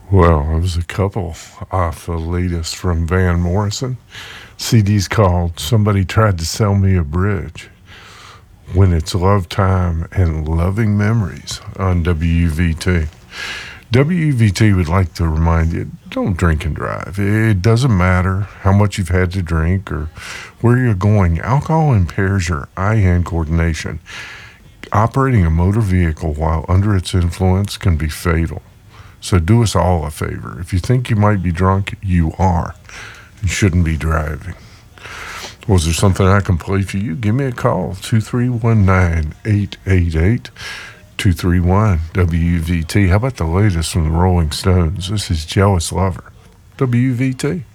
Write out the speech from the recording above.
Well, it was a couple off the latest from Van Morrison. CD's called Somebody Tried to Sell Me a Bridge. When It's Love Time and Loving Memories on WUVT. WUVT would like to remind you, don't drink and drive. It doesn't matter how much you've had to drink or where you're going. Alcohol impairs your eye-hand coordination. Operating a motor vehicle while under its influence can be fatal. So do us all a favor. If you think you might be drunk, you are. You shouldn't be driving. Was there something I can play for you? Give me a call, 231-9888-231-WVT. How about the latest from the Rolling Stones? This is Jealous Lover, WVT.